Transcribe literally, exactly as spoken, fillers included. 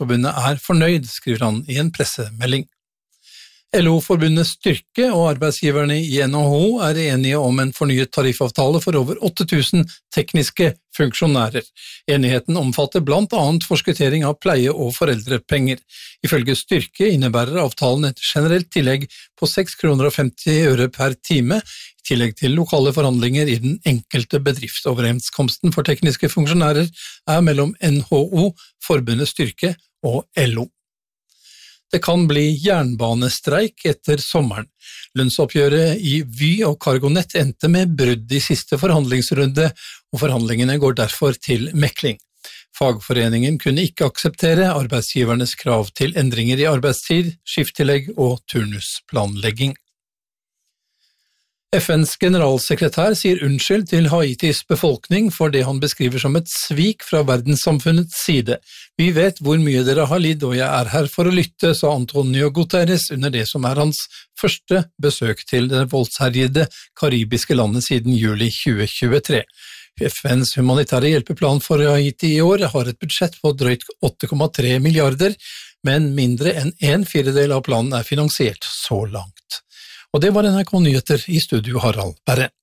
Fellesforbundet er fornøyd, skriver han i en pressemelding. L O-forbundet Styrke og arbeidsgiverne i N H O er enige om en fornyet tariffavtale for over åtte tusen tekniske funksjonærer. Enigheten omfatter blant annet forskuttering av pleie- og foreldrepenger. Ifølge Styrke innebærer avtalen et generelt tillegg på seks kroner og femti øre per time, i tillegg til lokale forhandlinger i den enkelte bedriftsoverenskomsten for tekniske funksjonærer er mellom N H O, Forbundet Styrke og L O. Det kan bli jernbanestreik etter sommeren. Lønnsoppgjøret i Vy og Cargonet endte med brudd i siste forhandlingsrunde, og forhandlingene går derfor til mekling. Fagforeningen kunne ikke akseptere arbeidsgivernes krav til endringer i arbeidstid, skifttillegg og turnusplanlegging. F N's generalsekretær sier unnskyld til Haitis befolkning for det han beskriver som et svik fra verdenssamfunnets side. Vi vet hvor mye dere har lidd, og jeg er her for å lytte, sa Antonio Guterres under det som er hans første besøk til det voldsherjede karibiske landet siden juli tjue tjuetre. F N's humanitære hjelpeplan for Haiti i år har et budsjett på drøyt åtte komma tre milliarder, men mindre enn en firedel av planen er finansiert så langt. Og det var N R K Nyheter, i studio Harald Berre.